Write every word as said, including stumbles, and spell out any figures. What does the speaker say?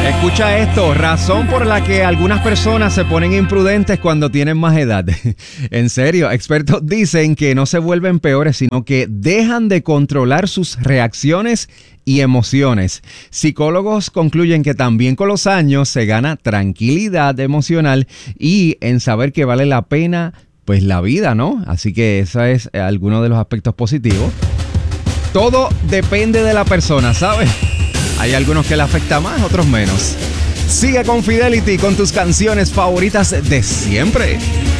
Escucha esto, razón por la que algunas personas se ponen imprudentes cuando tienen más edad. En serio, expertos dicen que no se vuelven peores, sino que dejan de controlar sus reacciones y emociones. Psicólogos concluyen que también con los años se gana tranquilidad emocional y en saber que vale la pena, pues, la vida, ¿no? Así que ese es alguno de los aspectos positivos. Todo depende de la persona, ¿sabes? Hay algunos que le afecta más, otros menos. Sigue con Fidelity, con tus canciones favoritas de siempre.